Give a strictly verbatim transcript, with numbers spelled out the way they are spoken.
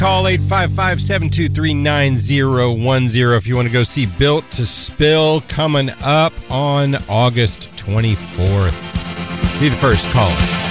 Call eight five five, seven two three, nine zero one zero if you want to go see Built to Spill coming up on August twenty-fourth. Be the first caller.